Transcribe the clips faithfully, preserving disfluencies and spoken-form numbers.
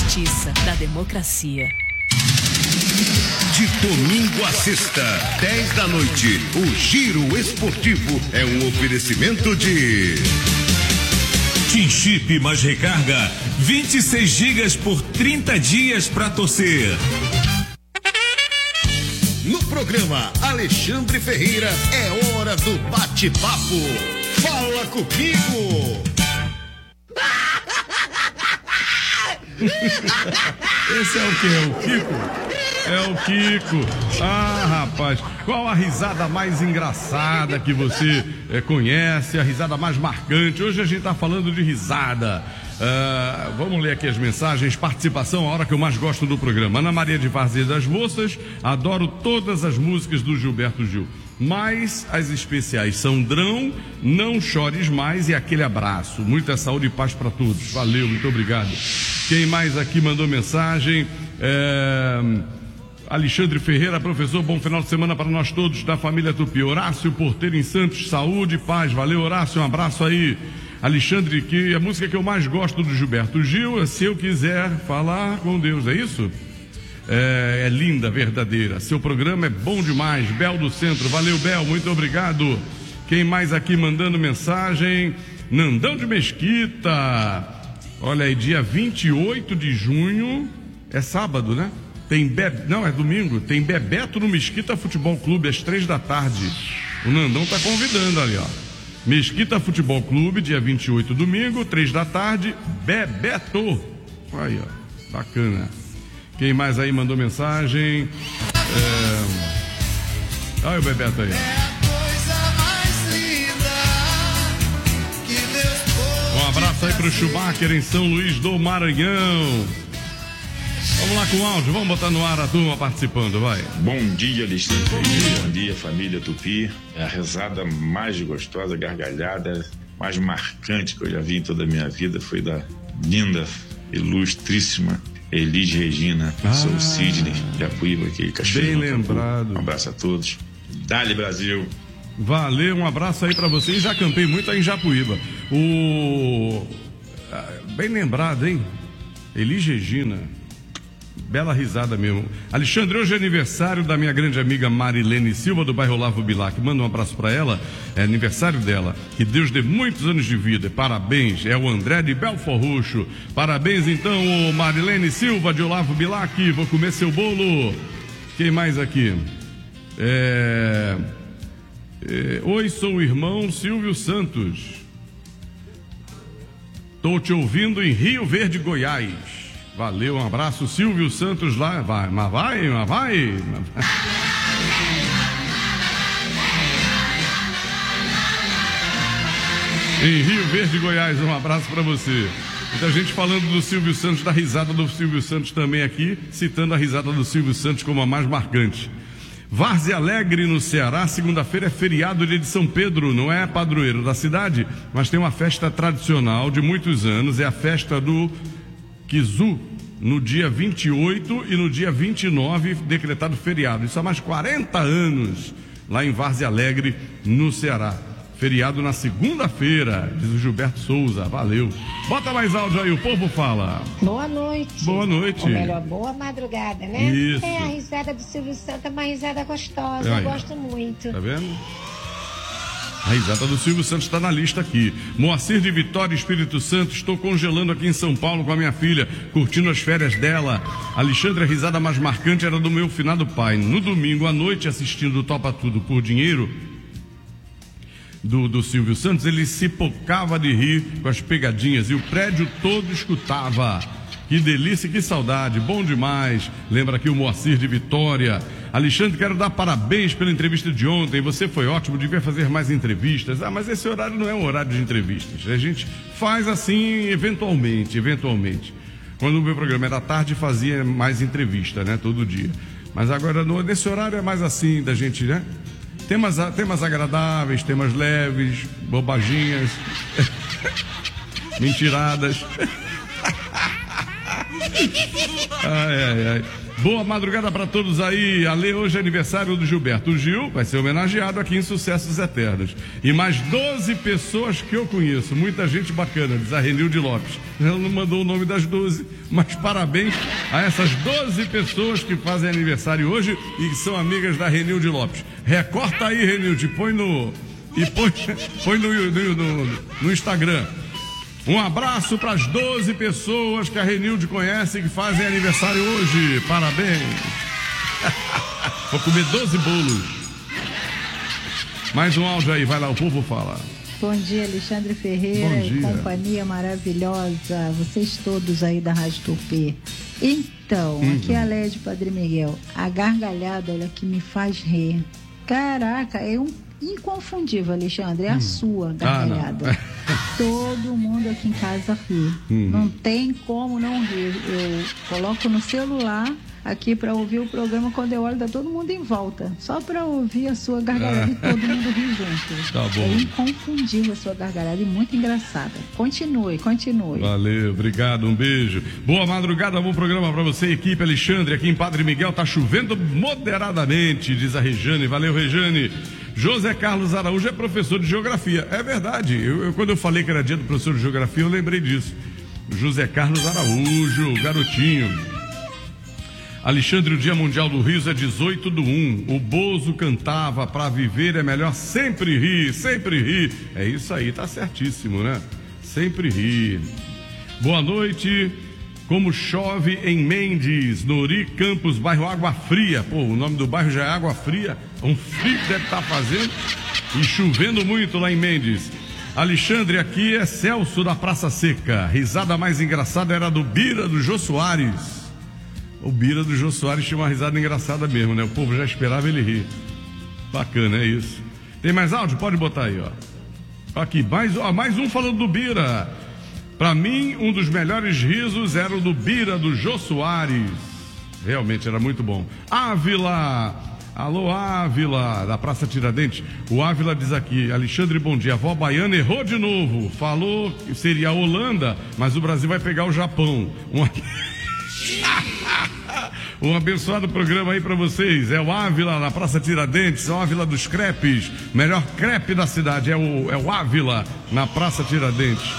justiça, da democracia. De domingo a sexta, dez da noite, o Giro Esportivo é um oferecimento de... Tim Chip mais recarga, vinte e seis gigas por trinta dias pra torcer. No programa Alexandre Ferreira, é hora do bate-papo. Fala comigo! Esse é o que? É o Kiko? É o Kiko. Ah, rapaz, qual a risada mais engraçada que você é, conhece, a risada mais marcante? Hoje a gente tá falando de risada. Uh, vamos ler aqui as mensagens. Participação, a hora que eu mais gosto do programa. Ana Maria de Várzea das Moças, adoro todas as músicas do Gilberto Gil, mas as especiais são Drão, Não Chores Mais e Aquele Abraço. Muita saúde e paz para todos. Valeu, muito obrigado. Quem mais aqui mandou mensagem? É... Alexandre Ferreira, professor, bom final de semana para nós todos da família Tupi. Horácio Porteiro em Santos, saúde e paz. Valeu, Horácio, um abraço aí. Alexandre, que a música que eu mais gosto do Gilberto Gil é Se Eu Quiser Falar com Deus, é isso? É, é linda, verdadeira. Seu programa é bom demais. Bel do Centro, valeu, Bel, muito obrigado. Quem mais aqui mandando mensagem? Nandão de Mesquita. Olha aí, dia vinte e oito de junho, é sábado, né? Tem Be... Não, é domingo. Tem Bebeto no Mesquita Futebol Clube às três da tarde. O Nandão tá convidando ali, ó. Mesquita Futebol Clube, dia vinte e oito, domingo, três da tarde, Bebeto. Aí, ó, bacana. Quem mais aí mandou mensagem? É... Olha o Bebeto aí. Um abraço aí pro Schumacher em São Luís do Maranhão. Vamos lá com o áudio, vamos botar no ar a turma participando, vai. Bom dia, Alexandre. Bom dia, Bom dia família Tupi. É a rezada mais gostosa, gargalhada, mais marcante que eu já vi em toda a minha vida foi da linda, ilustríssima Elis Regina. Ah, sou o Sidney de Apuíba aqui, Cachoeira. Bem lembrado. Um abraço a todos. Dale, Brasil. Valeu, um abraço aí pra vocês. Já campei muito aí em Japuíba. O... Bem lembrado, hein? Elis Regina. Bela risada mesmo. Alexandre, hoje é aniversário da minha grande amiga Marilene Silva, do bairro Olavo Bilac. Manda um abraço para ela, é aniversário dela. Que Deus dê muitos anos de vida. Parabéns, é o André de Belfor Roxo. Parabéns então, Marilene Silva de Olavo Bilac. Vou comer seu bolo. Quem mais aqui? É... É... Oi, sou o irmão Silvio Santos. Estou te ouvindo em Rio Verde, Goiás. Valeu, um abraço, Silvio Santos lá, vai, mas vai, mas vai. Em Rio Verde, Goiás, um abraço para você. Muita gente falando do Silvio Santos, da risada do Silvio Santos também aqui, citando a risada do Silvio Santos como a mais marcante. Várzea Alegre, no Ceará, segunda-feira é feriado dia de São Pedro, não é padroeiro da cidade, mas tem uma festa tradicional de muitos anos, é a festa do Quizu, no dia vinte e oito e no dia vinte e nove, decretado feriado. Isso há mais quarenta anos, lá em Várzea Alegre, no Ceará. Feriado na segunda-feira, diz o Gilberto Souza. Valeu. Bota mais áudio aí, o povo fala. Boa noite. Boa noite. Ou melhor, boa madrugada, né? Isso. É, a risada do Silvio Santos é uma risada gostosa, aí, eu gosto muito. Tá vendo? A risada do Silvio Santos está na lista aqui. Moacir de Vitória, Espírito Santo. Estou congelando aqui em São Paulo com a minha filha, curtindo as férias dela. Alexandre, a risada mais marcante era do meu finado pai. No domingo à noite, assistindo o Topa Tudo por Dinheiro do, do Silvio Santos, ele se pocava de rir com as pegadinhas e o prédio todo escutava. Que delícia, que saudade, bom demais. Lembra aqui o Moacir de Vitória. Alexandre, quero dar parabéns pela entrevista de ontem. Você foi ótimo, devia fazer mais entrevistas. Ah, mas esse horário não é um horário de entrevistas. A gente faz assim, eventualmente, eventualmente. Quando o meu programa era tarde, fazia mais entrevista, né, todo dia. Mas agora, no, nesse horário é mais assim, da gente, né? Temas, temas agradáveis, temas leves, bobaginhas, mentiradas. Ai, ai, ai. Boa madrugada para todos aí. Ale, hoje é aniversário do Gilberto. O Gil vai ser homenageado aqui em Sucessos Eternos. E mais doze pessoas que eu conheço. Muita gente bacana, diz a Renilde Lopes. Ela não mandou o nome das doze, mas parabéns a essas doze pessoas que fazem aniversário hoje e que são amigas da Renilde Lopes. Recorta aí, Renilde, põe no... E põe, põe no, no, no, no Instagram. Um abraço para as doze pessoas que a Renilde conhece e que fazem aniversário hoje. Parabéns. Vou comer doze bolos. Mais um áudio aí, vai lá, o povo fala. Bom dia, Alexandre Ferreira Bom dia. e companhia maravilhosa. Vocês todos aí da Rádio Tupi. Então, Uhum. aqui é a Léa de Padre Miguel. A gargalhada, olha, que me faz rir. Caraca, é um inconfundível, Alexandre, é a hum. sua gargalhada. Ah, todo mundo aqui em casa ri. Hum. Não tem como não rir. Eu coloco no celular aqui para ouvir o programa, quando eu olho, tá todo mundo em volta. Só para ouvir a sua gargalhada ah. e todo mundo rir junto. Tá bom. É inconfundível a sua gargalhada e muito engraçada. Continue, continue. Valeu, obrigado, um beijo. Boa madrugada, bom programa para você, equipe. Alexandre, aqui em Padre Miguel tá chovendo moderadamente, diz a Rejane. Valeu, Rejane. José Carlos Araújo é professor de geografia. É verdade, eu, eu, quando eu falei que era dia do professor de geografia, eu lembrei disso. José Carlos Araújo, garotinho. Alexandre, o Dia Mundial do Riso é dezoito do um. O Bozo cantava: pra viver é melhor sempre rir, sempre rir. É isso aí, tá certíssimo, né? Sempre rir. Boa noite. Como chove em Mendes, Nori Campos, bairro Água Fria. Pô, o nome do bairro já é Água Fria. Um frio que deve estar fazendo. E chovendo muito lá em Mendes. Alexandre, aqui é Celso da Praça Seca. Risada mais engraçada era do Bira do Jô Soares. O Bira do Jô Soares tinha uma risada engraçada mesmo, né? O povo já esperava ele rir. Bacana, é isso. Tem mais áudio? Pode botar aí, ó. Aqui, mais, ó, mais um falando do Bira. Pra mim, um dos melhores risos era o do Bira do Jô Soares. Realmente era muito bom. Ávila, alô Ávila, da Praça Tiradentes. O Ávila diz aqui: Alexandre, bom dia. A avó baiana errou de novo. Falou que seria a Holanda, mas o Brasil vai pegar o Japão. Um, um abençoado programa aí pra vocês. É o Ávila, na Praça Tiradentes. É o Ávila dos crepes. Melhor crepe da cidade. É o, é o Ávila, na Praça Tiradentes.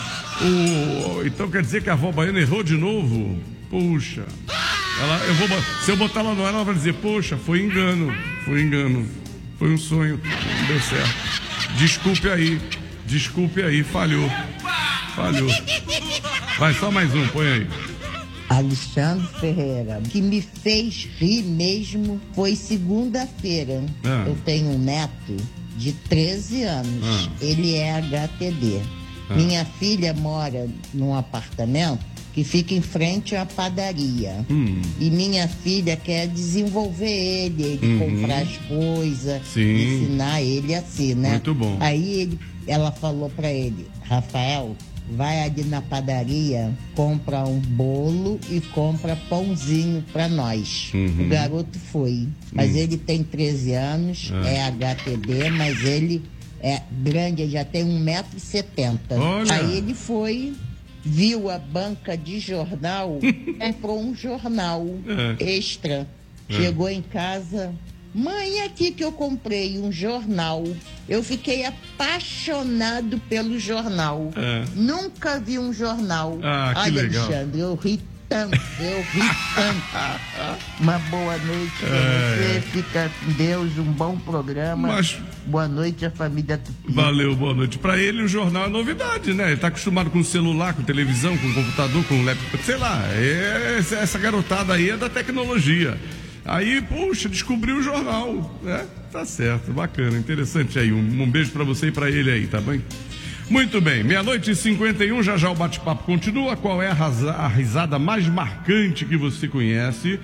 O, então quer dizer que a avó baiana errou de novo? Puxa. Ela, eu vou, se eu botar ela no ar, ela vai dizer: poxa, foi engano, foi engano, foi um sonho, não deu certo. Desculpe aí, desculpe aí, falhou, falhou. Vai, só mais um, põe aí. Alexandre Ferreira, o que me fez rir mesmo foi segunda-feira. Ah. Eu tenho um neto de treze anos, ah. ele é H T D. Ah. Minha filha mora num apartamento que fica em frente à padaria. Hum. E minha filha quer desenvolver ele, ele uhum. comprar as coisas, Sim. ensinar ele assim, né? Muito bom. Aí ele, ela falou pra ele: Rafael, vai ali na padaria, compra um bolo e compra pãozinho pra nós. Uhum. O garoto foi. Mas uhum. ele tem treze anos, ah. é H T D, mas ele é grande, ele já tem um metro e setenta. Aí ele foi, viu a banca de jornal, comprou um jornal é. extra. É. Chegou em casa: mãe, aqui que eu comprei um jornal. Eu fiquei apaixonado pelo jornal. É. Nunca vi um jornal. Ah, que Olha, legal. Alexandre, eu ri tanto, eu ri tanto. Uma boa noite pra é. você, fica com Deus, um bom programa. Mas... boa noite à família Tupi. Valeu, boa noite. Pra ele o jornal é novidade, né? Ele tá acostumado com celular, com televisão, com computador, com laptop, sei lá. É, essa garotada aí é da tecnologia. Aí, puxa, descobriu o jornal, né? Tá certo, bacana, interessante aí. Um, um beijo pra você e pra ele aí, tá bem? Muito bem, meia-noite e cinquenta e um, já já o bate-papo continua. Qual é a, a risada mais marcante que você conhece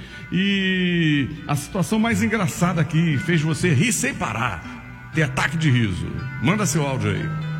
e a situação mais engraçada que fez você rir sem parar, ter ataque de riso? Manda seu áudio aí.